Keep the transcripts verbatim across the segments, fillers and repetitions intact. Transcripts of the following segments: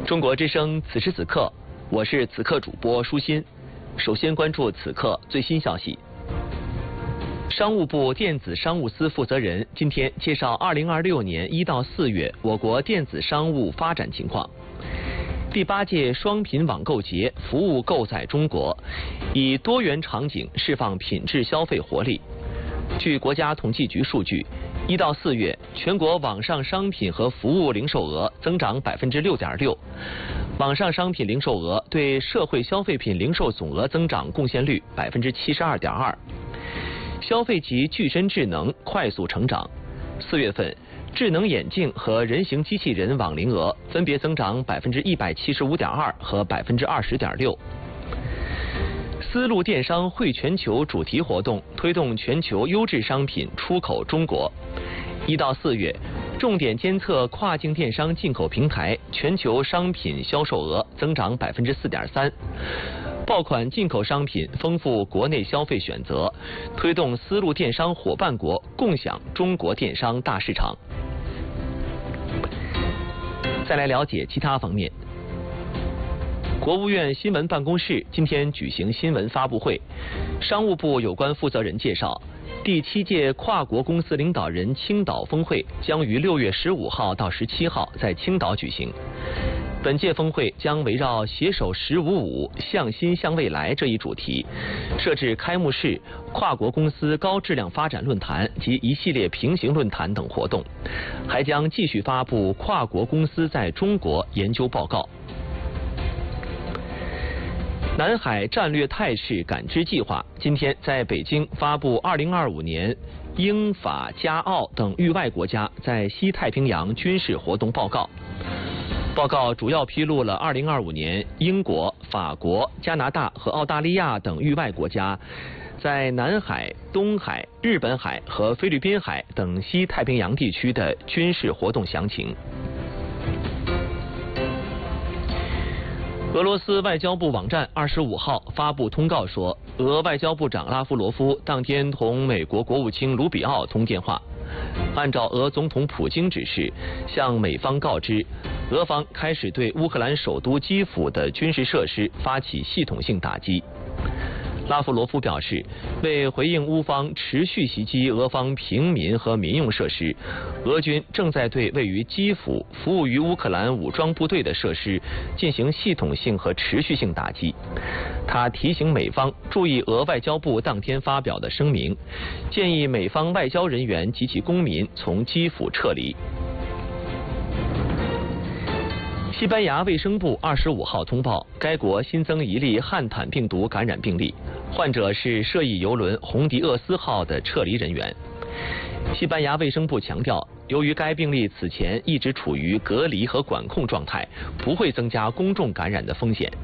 中国之声此时此刻，我是此刻主播舒心。首先关注此刻最新消息。商务部电子商务司负责人今天介绍二零二六年一到四月我国电子商务发展情况。第八届双品网购节服务购在中国，以多元场景释放品质消费活力。据国家统计局数据，一到四月，全国网上商品和服务零售额增长百分之六点六，网上商品零售额对社会消费品零售总额增长贡献率百分之七十二点二。消费级具身智能快速成长，四月份智能眼镜和人形机器人网龄额分别增长百分之一百七十五点二和百分之二十点六。丝路电商汇全球主题活动推动全球优质商品出口中国。一到四月，重点监测跨境电商进口平台全球商品销售额增长百分之四点三。爆款进口商品丰富国内消费选择，推动丝路电商伙伴国共享中国电商大市场。再来了解其他方面。国务院新闻办公室今天举行新闻发布会，商务部有关负责人介绍，第七届跨国公司领导人青岛峰会将于六月十五号到十七号在青岛举行。本届峰会将围绕携手“十五五”向新向未来这一主题，设置开幕式、跨国公司高质量发展论坛及一系列平行论坛等活动，还将继续发布跨国公司在中国研究报告。南海战略态势感知计划今天在北京发布二零二五年英法加澳等域外国家在西太平洋军事活动报告。报告主要披露了二零二五年英国、法国、加拿大和澳大利亚等域外国家在南海、东海、日本海和菲律宾海等西太平洋地区的军事活动详情。俄罗斯外交部网站二十五号发布通告说，俄外交部长拉夫罗夫当天同美国国务卿卢比奥通电话，按照俄总统普京指示，向美方告知，俄方开始对乌克兰首都基辅的军事设施发起系统性打击。拉夫罗夫表示，为回应乌方持续袭击俄方平民和民用设施，俄军正在对位于基辅、服务于乌克兰武装部队的设施进行系统性和持续性打击。他提醒美方注意俄外交部当天发表的声明，建议美方外交人员及其公民从基辅撤离。西班牙卫生部二十五号通报，该国新增一例汉坦病毒感染病例，患者是涉疫邮轮红迪厄斯号的撤离人员。西班牙卫生部强调，由于该病例此前一直处于隔离和管控状态，不会增加公众感染的风险。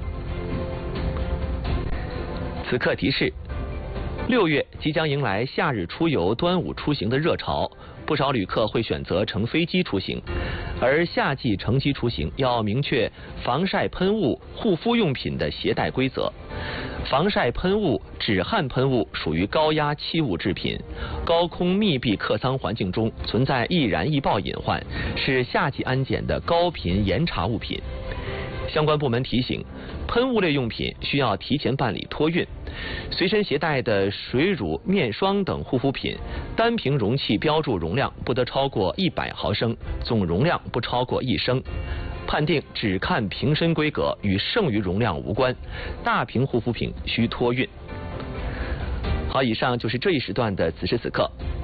此刻提示：六月即将迎来夏日出游、端午出行的热潮，不少旅客会选择乘飞机出行，而夏季乘机出行要明确防晒喷雾、护肤用品的携带规则。防晒喷雾、止汗喷雾属于高压气物制品，高空密闭客舱环境中存在易燃易爆隐患，是夏季安检的高频严查物品。相关部门提醒，喷雾类用品需要提前办理托运。随身携带的水乳、面霜等护肤品，单瓶容器标注容量不得超过一百毫升，总容量不超过一升。判定只看瓶身规格，与剩余容量无关。大瓶护肤品需托运。好，以上就是这一时段的此时此刻。